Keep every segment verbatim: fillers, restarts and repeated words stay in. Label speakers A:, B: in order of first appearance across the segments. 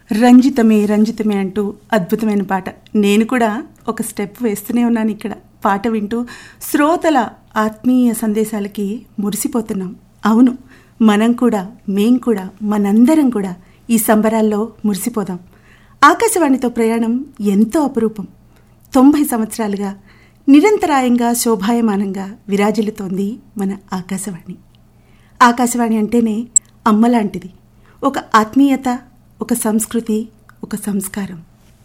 A: రంజితమే రంజితమే అంటూ అద్భుతమైన పాట. నేను కూడా ఒక స్టెప్ వేస్తూనే ఉన్నాను ఇక్కడ. పాట వింటూ శ్రోతల ఆత్మీయ సందేశాలకి మురిసిపోతున్నాం. అవును, మనం కూడా, మేం కూడా, మనందరం కూడా ఈ సంబరాల్లో మురిసిపోదాం. ఆకాశవాణితో ప్రయాణం ఎంతో అపురూపం. తొంభై సంవత్సరాలుగా నిరంతరాయంగా శోభాయమానంగా విరాజిల్లుతోంది మన ఆకాశవాణి. ఆకాశవాణి అంటేనే అమ్మలాంటిది. ఒక ఆత్మీయత, ఒక సంస్కృతి, ఒక సంస్కారం.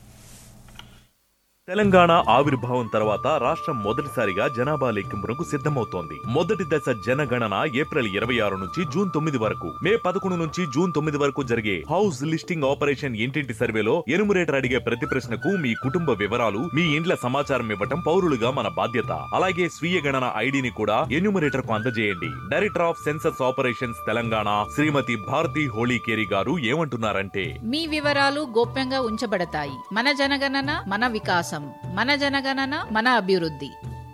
B: తెలంగాణ ఆవిర్భావం తర్వాత రాష్ట్రం మొదటిసారిగా జనాభా లెక్కింపునకు సిద్ధమవుతోంది. మొదటి దశ జనగణన ఏప్రిల్ ఇరవై ఆరు నుంచి జూన్ తొమ్మిది వరకు, మే పదకొండు నుంచి జూన్ తొమ్మిది వరకు జరిగే హౌస్ లిస్టింగ్ ఆపరేషన్ ఇంటింటి సర్వేలో ఎనుమరేటర్ అడిగే ప్రతి ప్రశ్నకు మీ కుటుంబ వివరాలు, మీ ఇండ్ల సమాచారం ఇవ్వటం పౌరులుగా మన బాధ్యత. అలాగే స్వీయ గణన ఐడిని కూడా ఎన్యూమరేటర్ కు అందజేయండి. Director of census operations Telangana శ్రీమతి భారతి హోళీకేరి గారు ఏమంటున్నారంటే,
C: మీ వివరాలు గోప్యంగా ఉంచబడతాయి. మన జనగణన మన వికాసం, మన జనగణన మన అభివృద్ధి.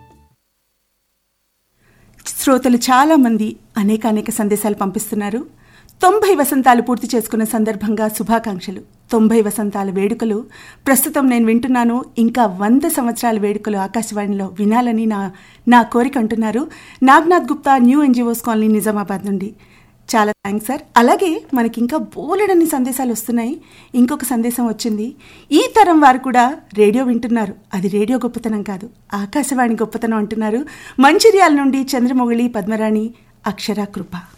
A: శ్రోతలు చాలా మంది అనేక అనేక సందేశాలు పంపిస్తున్నారు. తొంభై వసంతాలు పూర్తి చేసుకున్న సందర్భంగా శుభాకాంక్షలు. తొంభై వసంతాల వేడుకలు ప్రస్తుతం నేను వింటున్నాను. ఇంకా వంద సంవత్సరాల వేడుకలు ఆకాశవాణిలో వినాలని నా నా కోరిక అంటున్నారు Nagnath Gupta, new NGOs colony, Nizamabad నుండి. చాలా థ్యాంక్స్ సార్. అలాగే మనకి ఇంకా బోలెడన్ని సందేశాలు వస్తున్నాయి. ఇంకొక సందేశం వచ్చింది. ఈ తరం వారు కూడా రేడియో వింటున్నారు. అది రేడియో గొప్పతనం కాదు, ఆకాశవాణి గొప్పతనం అంటున్నారు. మంచిర్యాల నుండి చంద్రమొగిలి, పద్మరాణి, అక్షర, కృప.